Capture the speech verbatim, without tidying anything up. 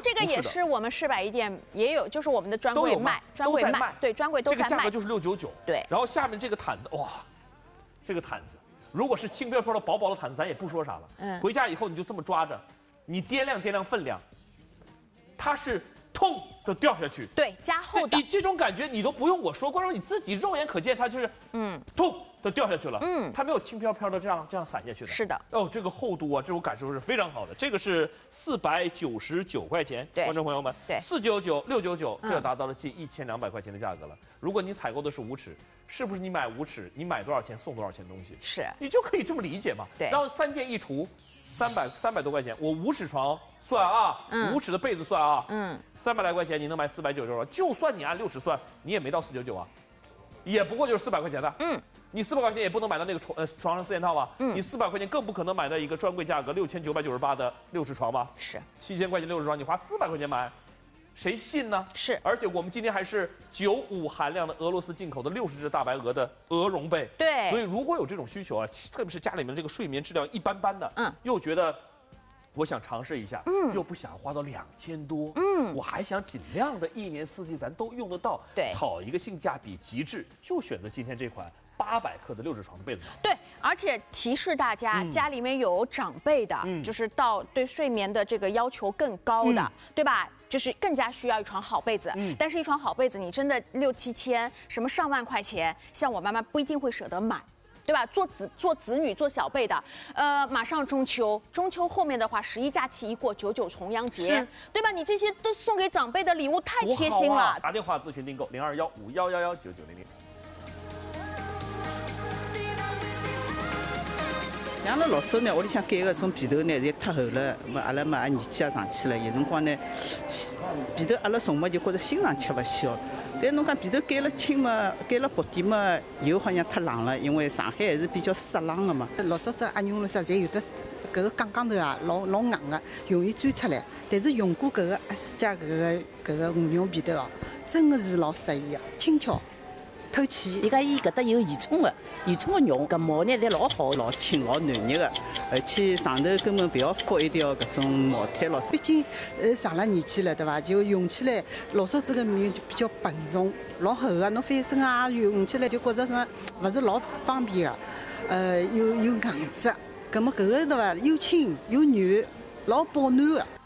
这个也是我们市百亿店也有，就是我们的专柜卖，专柜卖，对，专柜都在卖。 这个价格就是六九九。 对。 然后下面这个毯子，哇，这个毯子，如果是轻飘飘的薄薄的毯子，咱也不说啥了。嗯。回家以后你就这么抓着，你掂量掂量分量，它是痛的掉下去。 对，加厚的。 你这种感觉你都不用我说，光说你自己肉眼可见，它就是嗯痛。 都掉下去了，嗯，它没有轻飘飘的这样这样散下去的， 是的， 哦，这个厚度啊，这种感受是非常好的。这个是四百九十九块钱， 对， 观众朋友们， 对， 四九九六九九，这达到了近一千两百块钱的价格了。如果你采购的是五尺，是不是你买五尺，你买多少钱送多少钱东西？ 是， 你就可以这么理解嘛。 对， 然后三件一除，三百三百多块钱，我五尺床算啊，嗯、五尺的被子算啊，嗯，三百来块钱你能买四百九十多，就算你按六尺算，你也没到四九九啊，也不过就是四百块钱的，嗯。 你四百块钱也不能买到那个床呃床上四件套吧？嗯，你四百块钱更不可能买到一个专柜价格六千九百九十八的六尺床吧？ 是， 七千块钱六尺床，你花四百块钱买，谁信呢？ 是， 而且我们今天还是九五含量的俄罗斯进口的六十只大白鹅的鹅绒被。 对， 所以如果有这种需求啊，特别是家里面这个睡眠质量一般般的，嗯，又觉得。 我想尝试一下，嗯，又不想花到两千多，嗯，我还想尽量的一年四季咱都用得到， 对， 讨一个性价比极致，就选择今天这款八百克的六指床的被子。 对，而且提示大家，嗯、家里面有长辈的，嗯、就是到对睡眠的这个要求更高的，嗯、对吧？ 就是更加需要一床好被子，嗯，但是一床好被子，你真的六七千，什么上万块钱，像我妈妈不一定会舍得买。 对吧？做子做子女做小辈的，呃，马上中秋，中秋后面的话，十一假期一过，九九重阳节，对吧？你这些都送给长辈的礼物太贴心了。 啊、打电话咨询订购零二幺五幺幺幺九九零零。 像阿拉老早呢，屋里向盖个种被头呢，侪太厚了，么阿拉嘛年纪也上去了，有辰光呢，被头阿拉送嘛就觉着新上吃勿消。 但侬讲被头盖了轻嘛，盖了薄点嘛，又好像太冷了，因为上海还是比较湿冷的嘛。 老早子阿牛路上侪有的搿个杠杠头啊，老老硬个，容易钻出来。但是用过搿个阿斯加搿个搿个无绒被头哦，真的是老适宜个，轻巧。 透气， 伊讲伊搿搭有宜充个，宜充个绒，搿毛呢侪老好， 老轻老软热个，而且上头根本不要覆一条搿种毛毯咯。 毕竟呃上了年纪了，对伐？就用起来老早子个棉就比较笨重，老厚个，侬翻身啊用起来就觉着是勿是老方便个，呃又又硬质，葛么搿个对伐？又轻又软，老保暖个。